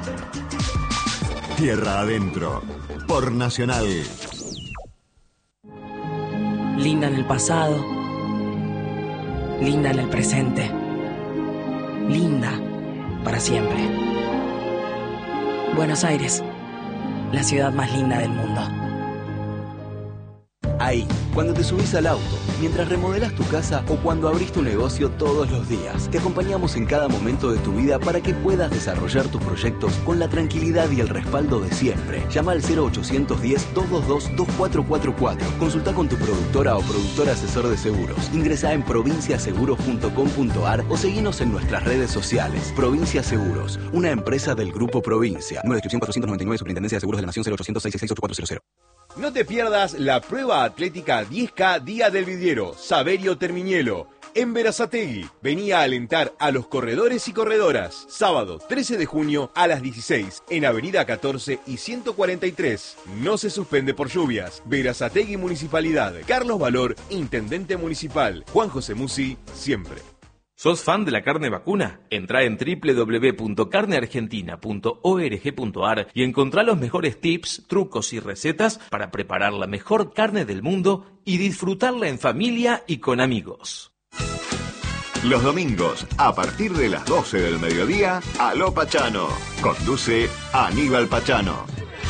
Tierra Adentro, por Nacional. Linda en el pasado, linda en el presente, linda para siempre. Buenos Aires, la ciudad más linda del mundo. Ahí, cuando te subís al auto, mientras remodelás tu casa o cuando abrís tu negocio todos los días. Te acompañamos en cada momento de tu vida para que puedas desarrollar tus proyectos con la tranquilidad y el respaldo de siempre. Llama al 0810-222-2444. Consulta con tu productora o productor asesor de seguros. Ingresá en provinciaseguros.com.ar o seguinos en nuestras redes sociales. Provincia Seguros, una empresa del Grupo Provincia. Número de inscripción 499, Superintendencia de Seguros de la Nación 0800-666-8400. No te pierdas la prueba atlética 10K Día del Vidriero, Saverio Termiñelo, en Berazategui. Vení a alentar a los corredores y corredoras. Sábado 13 de junio a las 16, en Avenida 14 y 143. No se suspende por lluvias. Berazategui Municipalidad. Carlos Valor, Intendente Municipal. Juan José Musi, siempre. ¿Sos fan de la carne vacuna? Entrá en www.carneargentina.org.ar y encontrá los mejores tips, trucos y recetas para preparar la mejor carne del mundo y disfrutarla en familia y con amigos. Los domingos, a partir de las 12 del mediodía, Aló Pachano. Conduce Aníbal Pachano.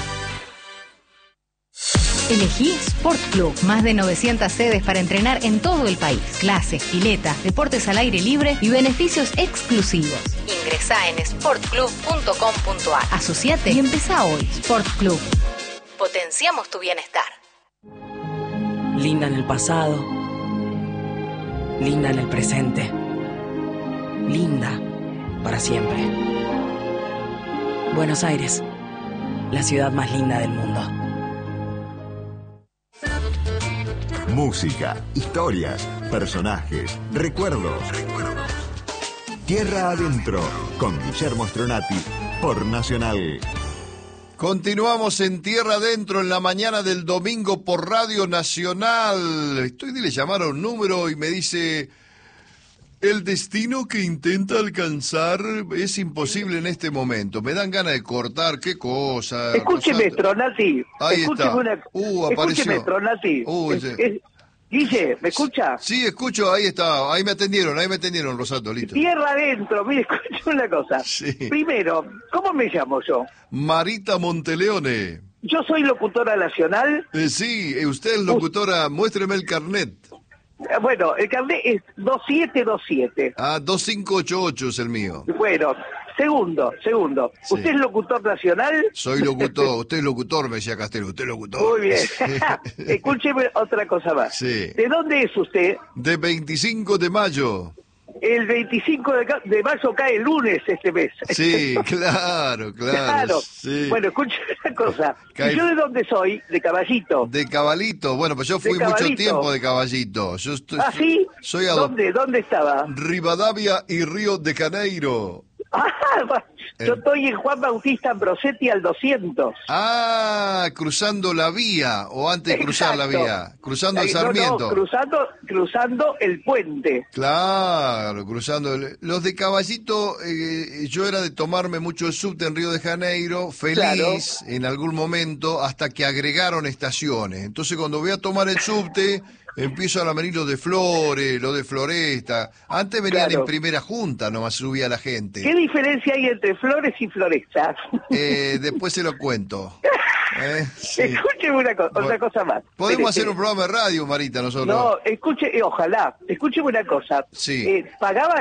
Elegí Sport Club, más de 900 sedes para entrenar en todo el país. Clases, piletas, deportes al aire libre y beneficios exclusivos. Ingresá en sportclub.com.ar. Asociate y empezá hoy. Sport Club. Potenciamos tu bienestar. Linda en el pasado, linda en el presente, linda para siempre. Buenos Aires, la ciudad más linda del mundo. Música, historias, personajes, recuerdos. Tierra Adentro, con Guillermo Stronati, por Nacional. Continuamos en Tierra Adentro en la mañana del domingo por Radio Nacional. Estoy de le llamar a un número y me dice: el destino que intenta alcanzar es imposible en este momento. Me dan ganas de cortar, qué cosa. Escúcheme, Stronati. Ahí está. Apareció. Escúcheme, Stronati. Guille, ¿me escucha? Sí, escucho, ahí está. Ahí me atendieron, Rosato, listo. Tierra Adentro, mire, escuche una cosa. Sí. Primero, ¿cómo me llamo yo? Marita Monteleone. Yo soy locutora nacional. Sí, usted es locutora. Muéstreme el carnet. Bueno, el carnet es 2727. 2588 es el mío. Bueno, segundo. Sí. ¿Usted es locutor nacional? Soy locutor. Usted es locutor, me decía Castelo. Usted es locutor. Muy bien. Escúcheme otra cosa más. Sí. ¿De dónde es usted? De 25 de mayo. El 25 de mayo cae el lunes este mes. Sí, claro. Sí. Bueno, escuche una cosa. ¿Y yo de dónde soy? De Caballito. De Caballito. Bueno, pues yo fui mucho tiempo de Caballito. Yo estoy, ¿Ah, sí? Soy ¿Dónde estaba? Rivadavia y Río de Janeiro. Yo estoy en Juan Bautista Ambrosetti al 200. Cruzando la vía, o antes de cruzar la vía, cruzando el Sarmiento. Cruzando el puente. Claro, los de Caballito, yo era de tomarme mucho el subte en Río de Janeiro, feliz en algún momento, hasta que agregaron estaciones. Entonces cuando voy a tomar el subte, empiezo a venir lo de Flores, lo de Floresta. Antes venían en primera junta, nomás subía la gente. ¿Qué diferencia hay entre Flores y Florestas? Después se lo cuento. Sí. Escúcheme otra cosa más. Podemos hacer un programa de radio, Marita, nosotros. No, ojalá. Escúcheme una cosa. Sí. ¿Pagaba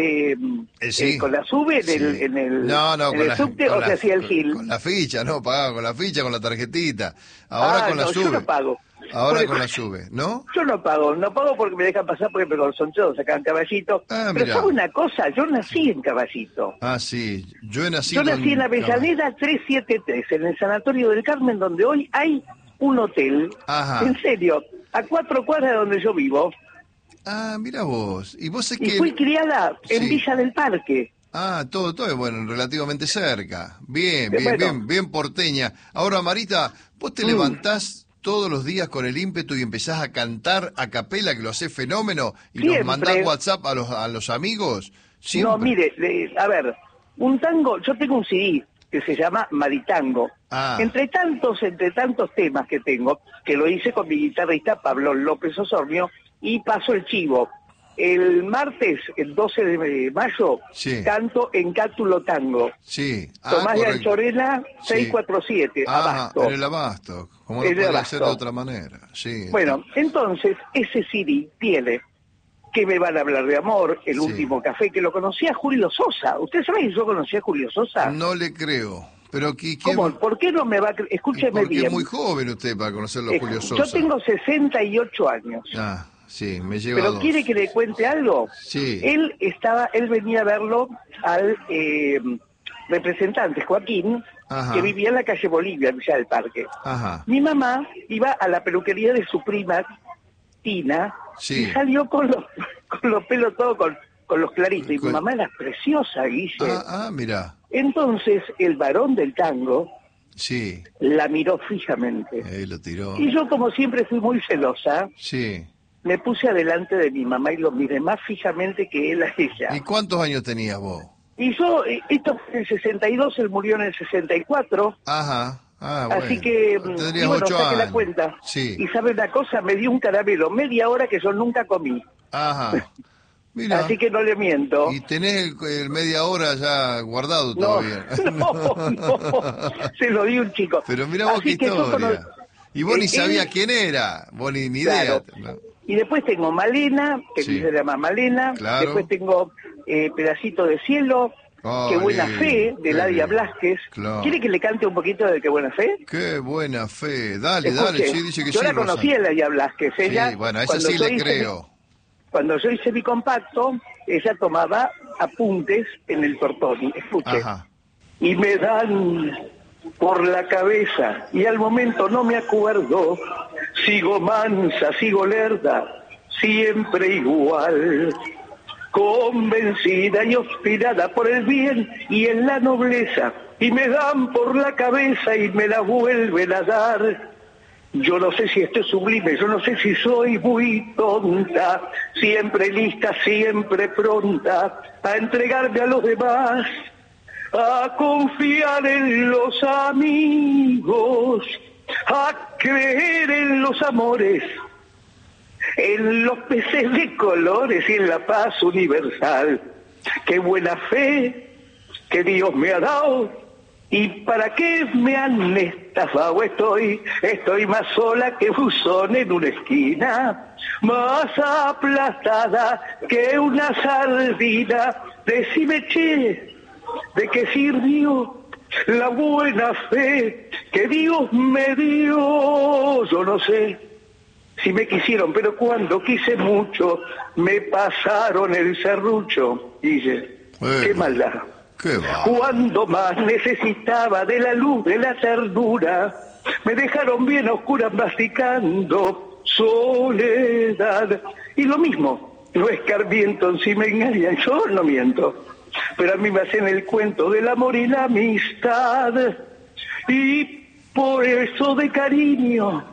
sí. con la SUBE en el subte o se hacía el GIL? Con la ficha, no, pagaba con la ficha, con la tarjetita. Ahora con la SUBE. Yo no pago. Ahora con la SUBE, ¿no? Yo no pago porque me dejan pasar, por ejemplo, con Sonchado sacan Caballito. Pero ¿sabe una cosa? Yo nací en Caballito. Sí. Yo nací en Avellaneda 373, en el Sanatorio del Carmen, donde hoy hay un hotel. Ajá. En serio, a 4 cuadras de donde yo vivo. Mira vos. Y fui criada en Villa del Parque. Todo es bueno, relativamente cerca. Bien porteña. Ahora, Marita, vos te levantás todos los días con el ímpetu y empezás a cantar a capela, que lo haces fenómeno, y siempre. Nos mandás WhatsApp a los amigos. Siempre. No, mire, a ver, un tango, yo tengo un CD que se llama Maritango. Entre tantos temas que tengo, que lo hice con mi guitarrista Pablo López Osornio, y paso el chivo. El martes, el 12 de mayo, canto en Cátulo Tango. Tomás de Anchorena, 647, Abasto. En el Abasto, como no puede hacer de otra manera. Bueno, entonces, ese CD tiene que me van a hablar de amor, el último café, que lo conocía a Julio Sosa. ¿Usted sabe que yo conocí a Julio Sosa? No le creo. Pero ¿Cómo? ¿Por qué no me va a creer? Escúcheme bien. Porque es muy joven usted para conocerlo a Julio Sosa. Yo tengo 68 años. Sí, me lleva ¿Pero 2. quiere que le cuente algo? Sí. Él venía a verlo al representante Joaquín, que vivía en la calle Bolivia, en Villa del Parque. Mi mamá iba a la peluquería de su prima, Tina, y salió con los pelos todos con los claritos. Y mi mamá era preciosa, Guille. Mira. Entonces, el varón del tango la miró fijamente. Lo tiró. Y yo, como siempre, fui muy celosa. Me puse adelante de mi mamá y lo miré más fijamente que él a ella. ¿Y cuántos años tenías vos? Y yo, esto fue en el 62, él murió en el 64. Así que, tendrías 8 saqué años. La cuenta. Y sabe una cosa, me dio un caramelo, media hora que yo nunca comí. Mira. Así que no le miento. ¿Y tenés el media hora ya guardado todavía? No, se lo di un chico. Pero mira vos qué historia. Y vos ni sabías quién era, vos ni idea. No. Y después tengo Malena, que se llama Malena. Después tengo Pedacito de Cielo, Qué Buena Fe, de Ladia Blasquez. ¿Quiere que le cante un poquito de Qué Buena Fe? Qué Buena Fe, dale, sí, dice que yo la conocí a Ladia Blasquez. Ella, bueno, a esa sí le creo. Cuando yo hice mi compacto, ella tomaba apuntes en el Tortoni. Escuche. Y me dan por la cabeza, y al momento no me acuerdo, sigo mansa, sigo lerda, siempre igual, convencida y obstinada por el bien y en la nobleza, y me dan por la cabeza y me la vuelven a dar. Yo no sé si esto es sublime, yo no sé si soy muy tonta, siempre lista, siempre pronta a entregarme a los demás, a confiar en los amigos, a creer en los amores, en los peces de colores y en la paz universal. Qué buena fe que Dios me ha dado. ¿Y para qué me han estafado? Estoy más sola que buzón en una esquina, más aplastada que una sardina. Decime, che, ¿de qué sirvió la buena fe que Dios me dio? Yo no sé si me quisieron, pero cuando quise mucho, me pasaron el serrucho. Dice, qué maldad. Cuando más necesitaba de la luz, de la ternura, me dejaron bien a oscuras masticando soledad. Y lo mismo, no escarmiento si me engañan, yo no miento, pero a mí me hacen el cuento del amor y la amistad. Y por eso de cariño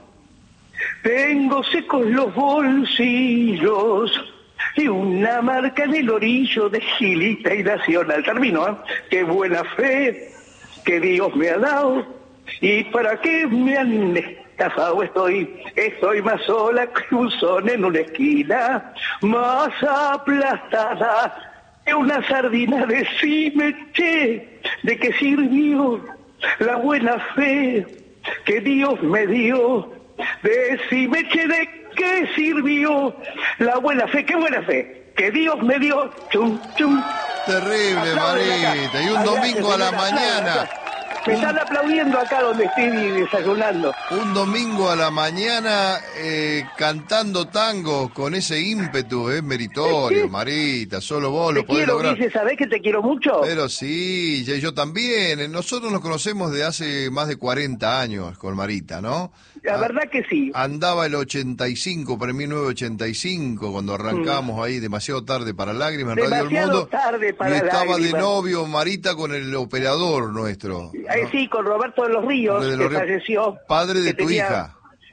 tengo secos los bolsillos y una marca en el orillo de Gilita y Nacional. Termino, ¿eh? Qué buena fe que Dios me ha dado, y para qué me han estafado. Estoy más sola que un son en una esquina, más aplastada que una sardina. Decime, che, ¿de qué sirvió la buena fe que Dios me dio? Decime, che, ¿de qué sirvió la buena fe? ¿Qué buena fe que Dios me dio? Chum, chum. Terrible, Marita. Y un domingo a la mañana. Me están aplaudiendo acá donde estoy desayunando. Un domingo a la mañana cantando tango con ese ímpetu, meritorio, Marita. Solo vos lo podés lograr. Dice, ¿sabés que te quiero mucho? Pero sí, yo también. Nosotros nos conocemos de hace más de 40 años con Marita, ¿no? La verdad que sí. Andaba el 85, para 1985, cuando arrancamos ahí demasiado tarde para lágrimas en Radio El Mundo. Tarde para y estaba lágrimas. De novio Marita con el operador nuestro. Sí, con Roberto de los Ríos, que falleció. Padre de tu hija.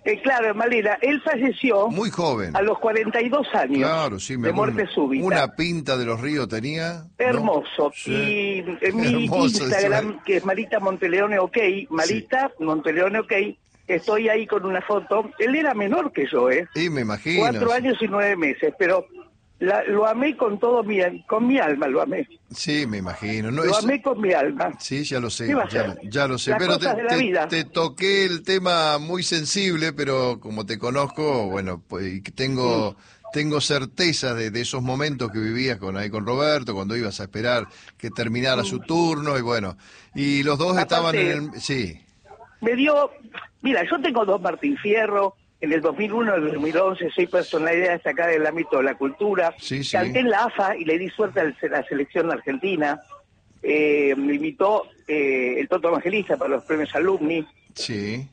Claro, Malena, él falleció muy joven. A los 42 años. Claro, sí, me de muerte súbita. Una pinta de los ríos tenía. Hermoso. ¿No? Sí. Y en mi Hermoso, Instagram, que es Marita Monteleone OK, Marita Monteleone OK, estoy ahí con una foto. Él era menor que yo, Sí, me imagino. 4 años y 9 meses, pero lo amé con todo con mi alma, lo amé. Sí, me imagino. No, lo amé con mi alma. Sí, ya lo sé, ya lo sé. Las Pero cosas de la vida. te toqué el tema muy sensible, pero como te conozco, bueno, pues tengo certeza de esos momentos que vivías ahí con Roberto, cuando ibas a esperar que terminara su turno, y bueno, y los dos estaban en el... Sí. Me dio... Mira, yo tengo 2 Martín Fierro. En el 2001, en el 2011, soy personalidad destacada en el ámbito de la cultura. Sí. Canté en la AFA y le di suerte a la selección argentina. Me invitó el Toto Evangelista para los premios Alumni. Sí.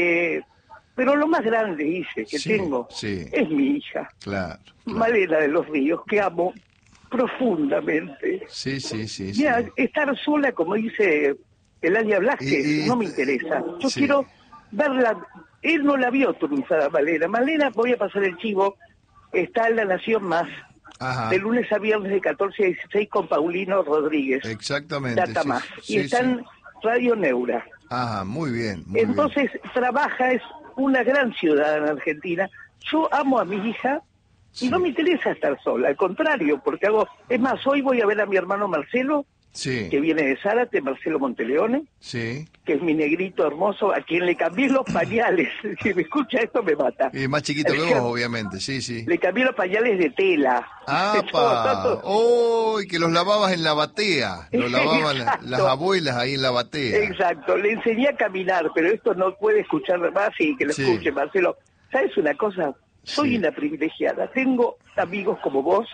Pero lo más grande, dice, que tengo, es mi hija. Claro. Malena de los Ríos, que amo profundamente. Sí. Mira, estar sola, como dice Eladia Blasquez, no me interesa. Yo quiero verla... Él no la vio triunfada, Malena. Malena, voy a pasar el chivo, está en La Nación Más, de lunes a viernes de 14 a 16 con Paulino Rodríguez. Exactamente. Data Más. Y está en Radio Neura. Ajá, muy bien. Entonces, trabaja, es una gran ciudadana argentina. Yo amo a mi hija y no me interesa estar sola, al contrario, porque es más, hoy voy a ver a mi hermano Marcelo, que viene de Zárate, Marcelo Monteleone, que es mi negrito hermoso, a quien le cambié los pañales. Si me escucha esto me mata. Y más chiquito que vos, obviamente, sí. Le cambié los pañales de tela. ¡Apa! ¡Oh! Que los lavabas en la batea. Los lavaban las abuelas ahí en la batea. Exacto. Le enseñé a caminar, pero esto no puede escuchar más y que lo escuche, Marcelo. ¿Sabes una cosa? Soy una privilegiada. Tengo amigos como vos.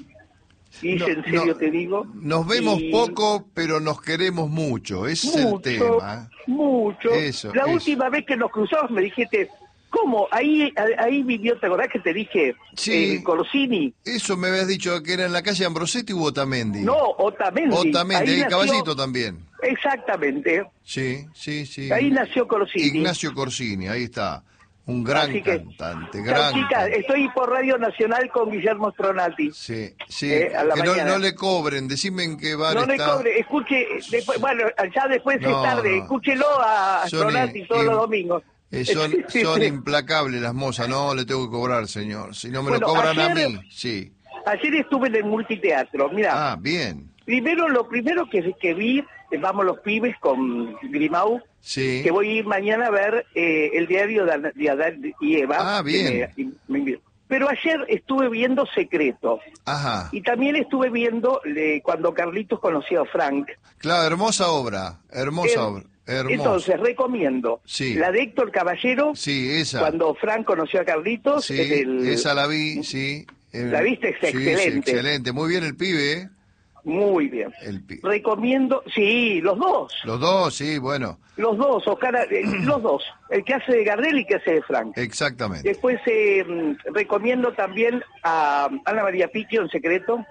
Y en serio te digo. Nos vemos poco, pero nos queremos mucho. Ese es el tema. Mucho. La última vez que nos cruzamos me dijiste, ¿cómo? Ahí vivió, ¿te acordás que te dije? Corsini. Eso me habías dicho que era en la calle Ambrosetti u Otamendi. No, Otamendi. Otamendi, ahí Caballito también. Exactamente. Sí. Ahí nació Corsini. Ignacio Corsini, ahí está. Un gran cantante, gran chicas, cantante. Estoy por Radio Nacional con Guillermo Stronati. Sí. A la que no le cobren, decime en qué bar está. No le cobre, escuche, después, bueno, ya después es tarde, escúchelo a Stronati todos los domingos. Son implacables las mozas, no le tengo que cobrar, señor. Si no me lo cobran a mí, Ayer estuve en el multiteatro, mira. Bien. Lo primero que vi, vamos los pibes con Grimau, que voy a ir mañana a ver el diario de Adán y Eva. Bien. Pero ayer estuve viendo Secreto. Y también estuve viendo cuando Carlitos conoció a Frank. Claro, hermosa obra. Hermosa. Entonces, recomiendo la de Héctor Caballero. Esa. Cuando Frank conoció a Carlitos. Esa la vi, ¿La viste? Es excelente. Sí, excelente. Muy bien el pibe, Muy bien. Recomiendo, los dos. Los dos, bueno. Los dos, Oscar, los dos. El que hace de Gardel y el que hace de Frank. Exactamente. Después recomiendo también a Ana María Picchio en Secreto.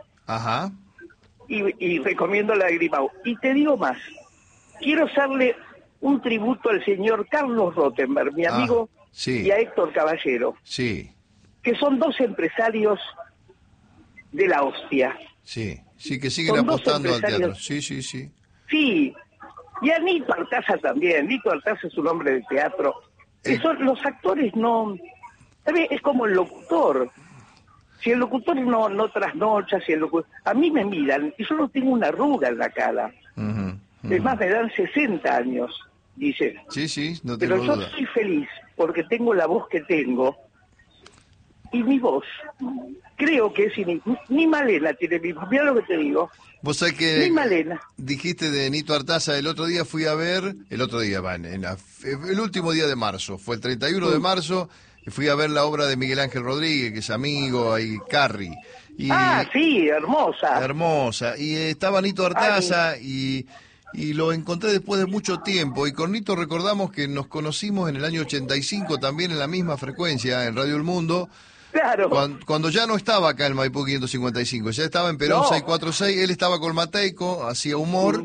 Y recomiendo la de Grimau. Y te digo más. Quiero hacerle un tributo al señor Carlos Rottenberg, mi amigo, y a Héctor Caballero. Que son 2 empresarios de la hostia. Que siguen apostando al teatro. Sí, y a Nito Artaza también. Nito Artaza es un hombre de teatro. Los actores no... ¿Sabes? Es como el locutor. Si el locutor no trasnocha, a mí me miran y yo no tengo una arruga en la cara. Es más, me dan 60 años, dice. No tengo Pero yo duda. soy feliz porque tengo la voz que tengo. Y mi voz, creo que ni Malena tiene mi voz. Mira lo que te digo. Vos sabés que ni Malena. Dijiste de Nito Artaza, el otro día fui a ver, el último día de marzo, fue el 31 de marzo, y fui a ver la obra de Miguel Ángel Rodríguez, que es amigo, ahí Carrie. Hermosa. Hermosa. Y estaba Nito Artaza y lo encontré después de mucho tiempo. Y con Nito recordamos que nos conocimos en el año 85 también en la misma frecuencia, en Radio El Mundo. Claro. Cuando ya no estaba acá en Maipú 555, ya estaba en Perón 646, él estaba con Mateico, hacía humor,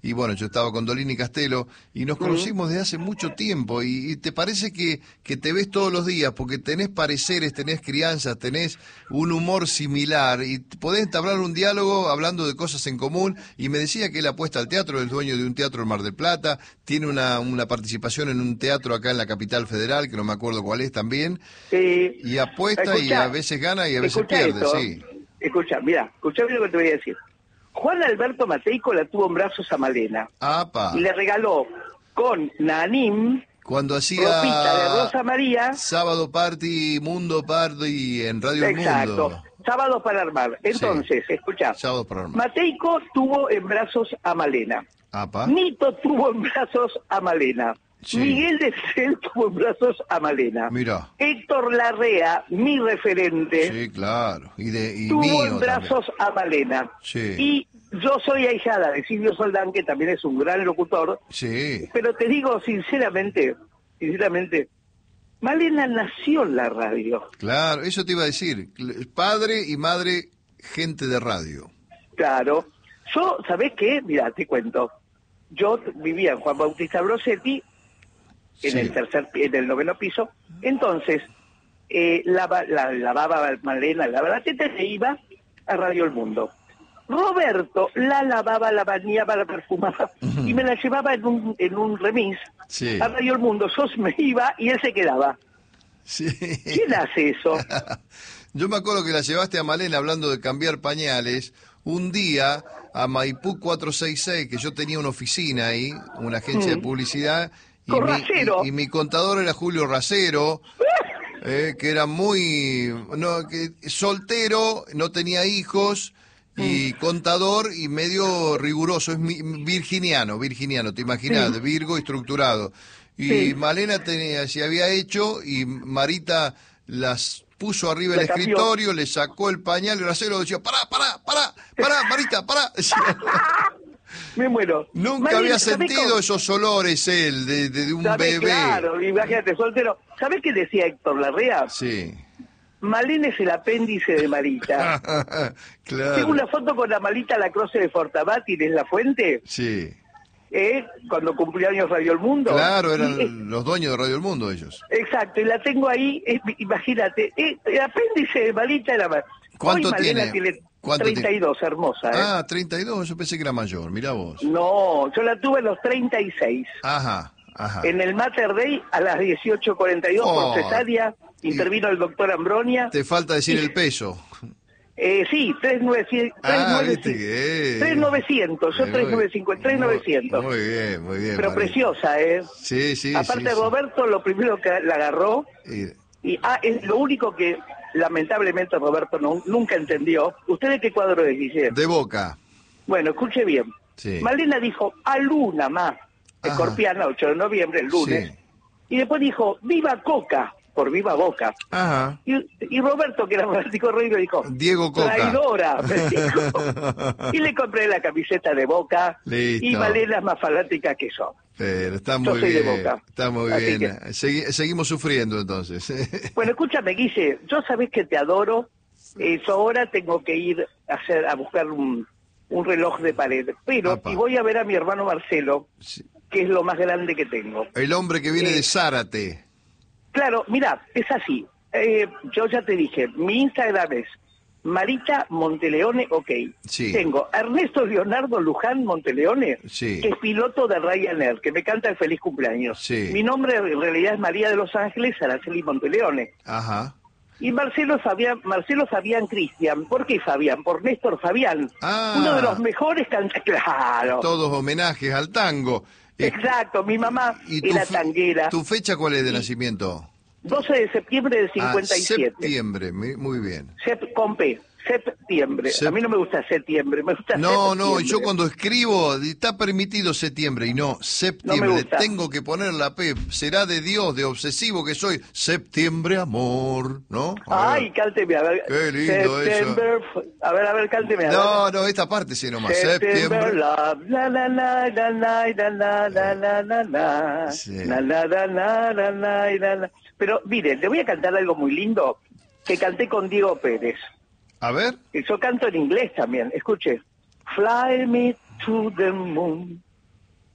y bueno, yo estaba con Dolini Castelo, y nos conocimos desde hace mucho tiempo, y te parece que te ves todos los días, porque tenés pareceres, tenés crianzas, tenés un humor similar, y podés entablar un diálogo hablando de cosas en común, y me decía que él apuesta al teatro, es dueño de un teatro en Mar del Plata, tiene una participación en un teatro acá en la Capital Federal, que no me acuerdo cuál es también, y apuesta, y a veces gana y a veces pierde, sí. Escucha lo que te voy a decir. Juan Alberto Mateico la tuvo en brazos a Malena. ¡Apa! Y le regaló con Nanim, cuando hacía ropita de Rosa María. Sábado Party, Mundo Party en Radio El Mundo. Exacto. Sábados para armar. Entonces, escuchá. Sábados para armar. Mateico tuvo en brazos a Malena. ¡Apa! Nito tuvo en brazos a Malena. Sí. Miguel de Cel tuvo en brazos a Malena. Mirá. Héctor Larrea, mi referente, Sí, claro. Y tuvo mío en brazos a Malena. Sí. Y yo soy ahijada de Silvio Soldán, que también es un gran locutor. Sí. Pero te digo sinceramente, Malena nació en la radio. Claro, eso te iba a decir. Padre y madre, gente de radio. Claro. Yo, ¿sabés qué? Mira, te cuento. Yo vivía en Juan Bautista Brosetti, en el noveno piso. Entonces, lavaba Malena, lavaba la teta y se iba a Radio El Mundo. Roberto la lavaba, la bañaba, la perfumaba y me la llevaba en un remis a Radio El Mundo. Yo me iba y él se quedaba. Sí. ¿Quién hace eso? Yo me acuerdo que la llevaste a Malena hablando de cambiar pañales un día a Maipú 466, que yo tenía una oficina ahí, una agencia de publicidad. Con Racero. Y mi contador era Julio Racero, que era soltero, no tenía hijos, y contador y medio riguroso, es virginiano, te imaginas, de Virgo estructurado. Y Malena se había hecho, y Marita las puso arriba el escritorio, le sacó el pañal, y Racero decía, pará, Marita, pará. Me muero. Nunca había sentido esos olores él, de un bebé. Claro, imagínate, soltero. ¿Sabés qué decía Héctor Larrea? Sí. Malena es el apéndice de Marita. Claro. Tengo una foto con la Malita Lacroce de Fortabat y de La Fuente. Sí. Cuando cumplió años Radio El Mundo. Claro, eran los dueños de Radio El Mundo ellos. Exacto, y la tengo ahí, imagínate, el apéndice de Malita era... ¿Cuánto tiene? 32, hermosa. Ah, 32, yo pensé que era mayor, mirá vos. No, yo la tuve a los 36. Ajá. En el Mater Dei a las 18:42 por cesárea, intervino el doctor Ambronia. Te falta decir el peso. Sí, 3,900. 3,900, yo 3,950, 3,900. Muy bien. Pero María. Preciosa, Sí. Aparte Roberto, lo primero que la agarró, es lo único que lamentablemente Roberto nunca entendió. ¿Usted de qué cuadro es, Guille? De Boca. Bueno, escuche bien. Sí. Malena dijo, a Luna más, escorpiana, 8 de noviembre, el lunes. Sí. Y después dijo, viva Coca, por viva Boca. Ajá. Y Roberto, que era fanático Rodrigo, dijo, Diego Coca. Traidora, me dijo. Y le compré la camiseta de Boca. Listo. Y Malena es más fanática que yo. Pero está Yo muy soy de bien. Boca. Está muy Así bien. Seguimos sufriendo entonces. Bueno, escúchame, Guille, yo sabés que te adoro. Yo ahora tengo que ir a buscar un reloj de pared. Pero, y voy a ver a mi hermano Marcelo, que es lo más grande que tengo. El hombre que viene de Zárate. Claro, mira, es así. Yo ya te dije, mi Instagram es Marita Monteleone, ok. Sí. Tengo a Ernesto Leonardo Luján Monteleone, Sí. que es piloto de Ryanair, que me canta el feliz cumpleaños. Sí. Mi nombre en realidad es María de los Ángeles Araceli Monteleone. Ajá. Y Marcelo Fabián Cristian. ¿Por qué Fabián? Por Néstor Fabián. Uno de los mejores cantantes. Claro. Todos homenajes al tango. Exacto, mi mamá era tanguera. ¿Tu fecha cuál es de nacimiento? 12 de septiembre del 57. Septiembre, muy bien. Con P, septiembre. A mí no me gusta septiembre, me gusta No, septiembre. yo cuando escribo, está permitido septiembre y no septiembre. No me gusta. Tengo que poner la P. Será de Dios, de obsesivo que soy. Septiembre, amor, ¿no? Ay, cánteme, a ver. Qué lindo September, eso. A ver, cánteme. No, esta parte sí nomás. September, Septiembre. love, la la la la la la la la la la la. Sí. La la la la la la la la. Pero miren, le voy a cantar algo muy lindo que canté con Diego Pérez. A ver. Yo canto en inglés también. Escuche. Fly me to the moon.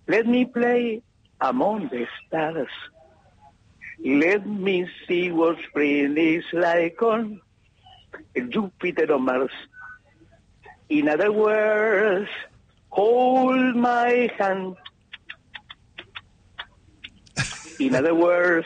Let me play among the stars. Let me see what spring is like on Jupiter or Mars. In other words, hold my hand. In other words,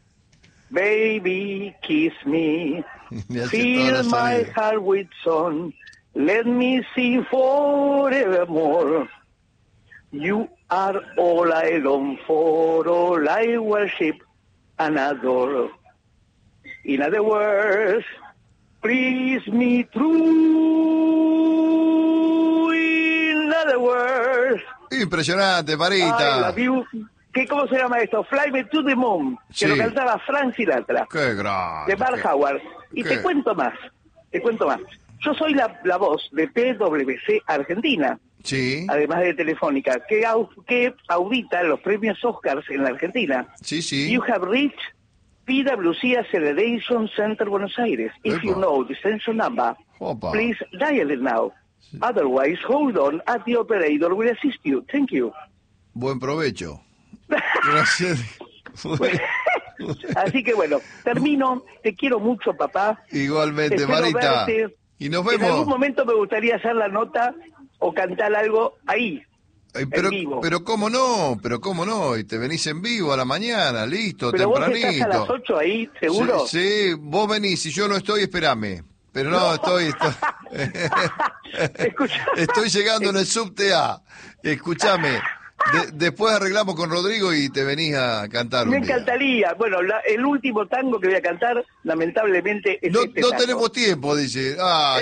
baby, kiss me. Fill my heart with song. Let me sing forevermore. You are all I long for, all I worship and adore. In other words, please me true. In other words, impresionante, Marita. I love you. ¿Cómo se llama esto? Fly Me to the Moon, que lo cantaba Frank Sinatra. Qué grande. De Bart Howard. Y te cuento más. Yo soy la voz de PwC Argentina. Sí. Además de Telefónica, que audita los premios Oscars en la Argentina. Sí, sí. You have reached PwC Acceleration Center Buenos Aires. If you know the extension number, please dial it now. Sí. Otherwise, hold on at the operator will assist you. Thank you. Buen provecho. Gracias. Así que bueno, termino. Te quiero mucho, papá. Igualmente, espero Marita. Verte. Y nos vemos. En algún momento me gustaría hacer la nota o cantar algo ahí. Pero, en vivo. pero cómo no, y te venís en vivo a la mañana, listo, pero tempranito. ¿Vos estás a las 8 ahí, seguro? Sí, vos venís, si yo no estoy, espérame. Pero no. estoy estoy llegando en el subte A. Escúchame. Después arreglamos con Rodrigo y te venís a cantar. Me encantaría. Bueno, el último tango que voy a cantar, lamentablemente, es este no tango. tenemos tiempo, dice.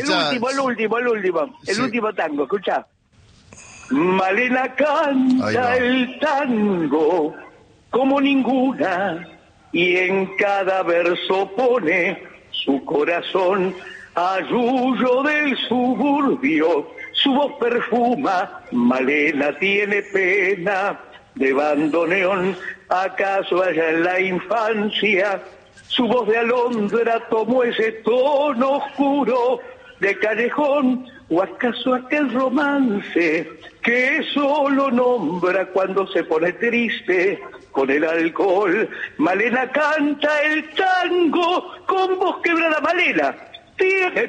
El último tango, escuchá. Malena canta el tango como ninguna y en cada verso pone su corazón arrullo del suburbio. Su voz perfuma, Malena tiene pena de bandoneón, acaso allá en la infancia. Su voz de alondra tomó ese tono oscuro de callejón, o acaso aquel romance que solo nombra cuando se pone triste con el alcohol. Malena canta el tango con voz quebrada, Malena tiene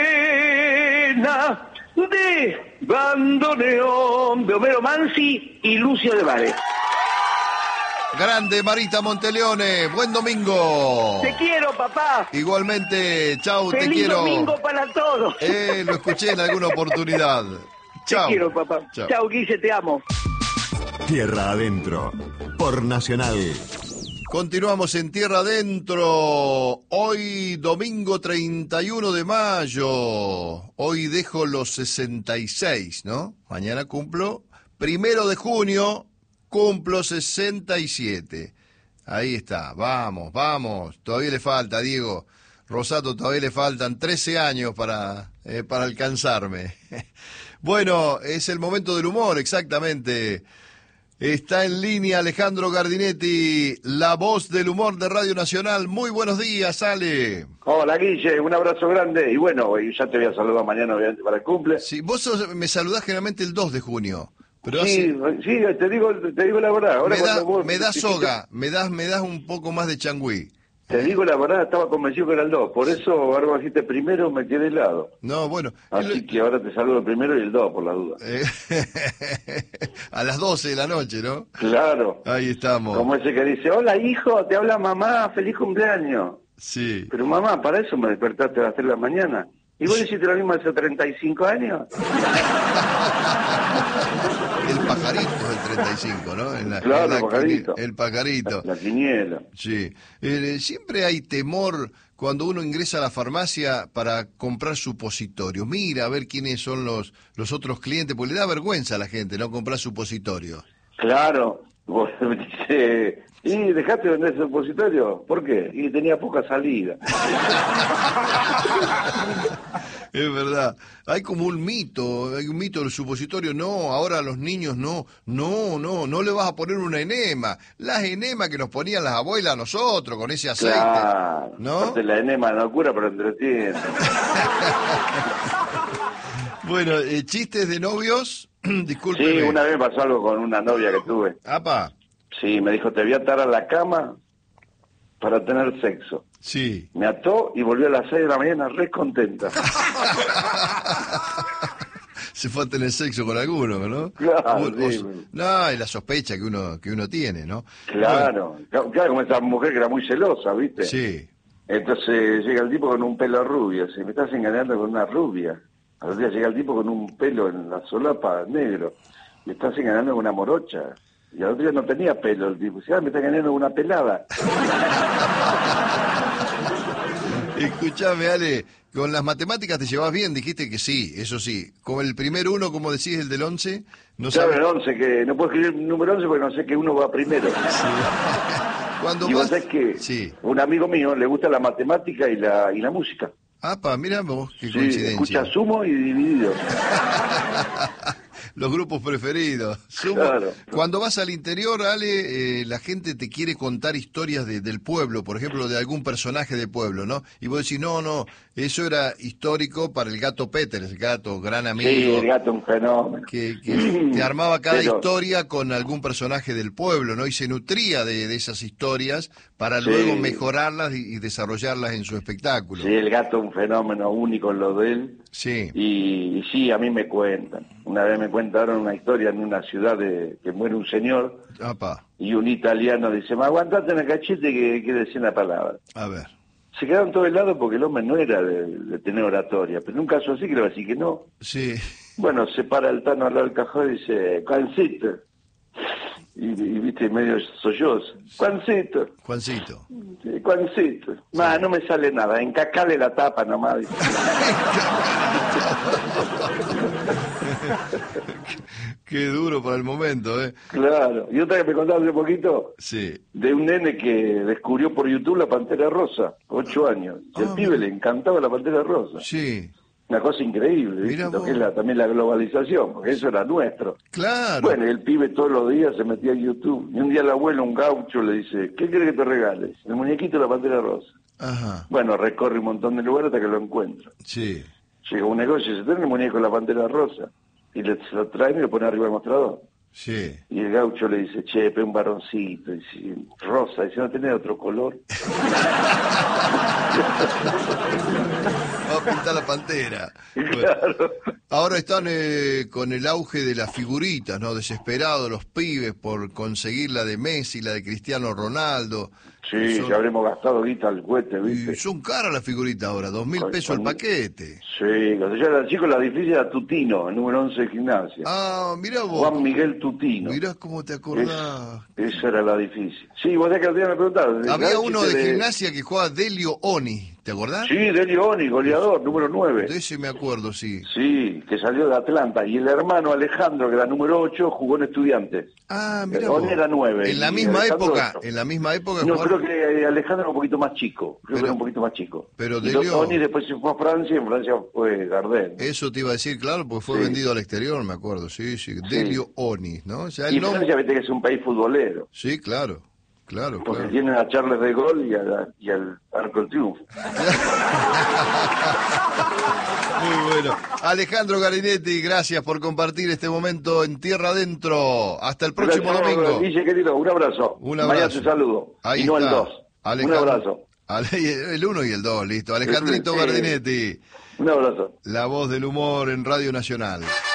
pena de bandoneón, de Homero Mansi y Lucio de Vare. Grande Marita Monteleone, buen domingo. Te quiero, papá. Igualmente, chau, te quiero. Feliz domingo para todos. Lo escuché en alguna oportunidad. Chau. Te quiero, papá. Chau, Guille, te amo. Tierra Adentro, por Nacional. Continuamos en Tierra Adentro, hoy domingo 31 de mayo, hoy dejo los 66, ¿no? Mañana cumplo, 1 de junio, cumplo 67. Ahí está, vamos, todavía le falta, Diego Rosato, todavía le faltan 13 años para alcanzarme. Bueno, es el momento del humor, exactamente. Está en línea Alejandro Gardinetti, la voz del humor de Radio Nacional. Muy buenos días, Ale. Hola, Guille, un abrazo grande. Y bueno, ya te voy a saludar mañana, obviamente, para el cumple. Sí, vos me saludás generalmente el 2 de junio. Pero sí, te digo la verdad. Ahora me das soga, me das un poco más de changüí. Te digo la verdad, estaba convencido que era el 2. Por eso, ahora me dijiste primero, me quedé helado. No, bueno. Así que ahora te saludo el primero y el 2, por la duda. A las 12 de la noche, ¿no? Claro. Ahí estamos. Como ese que dice, hola hijo, te habla mamá, feliz cumpleaños. Sí. Pero mamá, para eso me despertaste a las 3 de la mañana. ¿Y vos hiciste lo mismo hace 35 años? El pajarito es el 35, ¿no? Claro, el pajarito. El pajarito. La quiniela. Sí. Siempre hay temor cuando uno ingresa a la farmacia para comprar supositorio. Mira a ver quiénes son los otros clientes, porque le da vergüenza a la gente, ¿no? Comprar supositorio. Claro. Vos dices, ¿y dejaste de vender supositorio? ¿Por qué? Y tenía poca salida. Es verdad. Hay como un mito del supositorio. No, ahora a los niños no le vas a poner una enema. Las enemas que nos ponían las abuelas a nosotros con ese aceite. Claro. ¿No? La enema no cura, pero entretiene. Bueno, chistes de novios, discúlpeme. Sí, una vez pasó algo con una novia que tuve. Apa. Sí, me dijo, te voy a atar a la cama para tener sexo. Sí. Me ató y volvió a las 6 de la mañana re contenta. Se fue a tener sexo con alguno, ¿no? Claro, sí. No, es la sospecha que uno tiene, ¿no? Claro, claro, como esa mujer que era muy celosa, ¿viste? Sí. Entonces llega el tipo con un pelo rubio, me estás engañando con una rubia. Al día llega el tipo con un pelo en la solapa negro, me estás engañando con una morocha. Y al otro día no tenía pelo el tipo, me está engañando con una pelada. Escuchame, Ale, con las matemáticas te llevas bien, dijiste que sí, eso sí. Con el primer uno, como decís, el del 11, no sabes. Claro, el 11, que no puedo escribir el número 11 porque no sé que uno va primero. Sí. Cuando y vas... vos sabés que sí. Un amigo mío le gusta la matemática y la música. Apa, mira vos, qué Sí, coincidencia. escucha Sumo y Divididos. Los grupos preferidos. Claro. Cuando vas al interior, Ale, la gente te quiere contar historias del pueblo, por ejemplo, de algún personaje del pueblo, ¿no? Y vos decís, no, eso era histórico para el gato Peter, el gato, gran amigo. Sí, el gato un fenómeno. Que te armaba cada Pero... historia con algún personaje del pueblo, ¿no? Y se nutría de esas historias para luego mejorarlas y desarrollarlas en su espectáculo. Sí, el gato un fenómeno único en lo de él. Sí. Y sí, a mí me cuentan. Una vez me contaron una historia en una ciudad que muere un señor. Apa. Y un italiano dice, me aguantate en el cachete que decir una palabra. A ver. Se quedaron todos helados porque el hombre no era de tener oratoria, pero en un caso así que le va a decir que no. Sí. Bueno, se para el Tano al lado del cajón y dice, Juancito. Y viste, medio sollozo. Juancito. Juancito. Sí, Juancito. No me sale nada, encacale la tapa nomás. Qué duro para el momento, ¿eh? Claro. Y otra que me contaron hace poquito, sí, de un nene que descubrió por YouTube la Pantera Rosa, 8 años. Y al pibe le encantaba la Pantera Rosa. Sí. Una cosa increíble, ¿viste? Lo que es también la globalización, porque eso era nuestro. Claro. Bueno, y el pibe todos los días se metía a YouTube. Y un día el abuelo, un gaucho, le dice, ¿qué quieres que te regales? El muñequito de la Pantera Rosa. Ajá. Bueno, recorre un montón de lugares hasta que lo encuentra. Sí. Llega a un negocio y dice, ¿tenés el muñeco de la Pantera Rosa? Y se lo traen y lo pone arriba del mostrador. Sí. Y el gaucho le dice, che, un varoncito. Y dice, rosa. Dice, ¿no tenés otro color? Va a pintar la pantera. Claro. Bueno, ahora están con el auge de las figuritas, ¿no? Desesperados los pibes por conseguir la de Messi, la de Cristiano Ronaldo. Sí, ya habremos gastado guita al cohete, ¿viste? Y son caras las figuritas ahora, 2.000 pesos el paquete. Sí, cuando yo era chico la difícil era Tutino, el número 11 de gimnasia. Ah, mirá vos. Juan Miguel Tutino. Mirá cómo te acordás. Esa era la difícil. Sí, vos sabés que el día me preguntaron. Había uno de gimnasia que jugaba Delio Oni, ¿te acordás? Sí, Delio Oni, goleador, número 9. De ese me acuerdo, sí. Sí, que salió de Atlanta. Y el hermano Alejandro, que era número 8, jugó en Estudiantes. Ah, mirá Oni vos. era 9. En la misma época, en la misma época. No, jugaron... creo que Alejandro era un poquito más chico. Creo que era un poquito más chico. Pero y Delio... Oni después se fue a Francia y en Francia fue Gardel. Eso te iba a decir, claro, porque fue vendido al exterior, me acuerdo, sí. Delio Oni, ¿no? O sea, y Francia, viste que es un país futbolero. Sí, claro. Porque tienen a Charles de Gaulle y al Arco del Triunfo. Muy bueno. Alejandro Garinetti, gracias por compartir este momento en Tierra Adentro. Hasta el próximo domingo. Guille, querido, un abrazo. Un abrazo. Mañana te saludo. Ahí y no está. el 2. Un abrazo. El 1 y el 2, listo. Alejandrito Garinetti. Un abrazo. La voz del humor en Radio Nacional.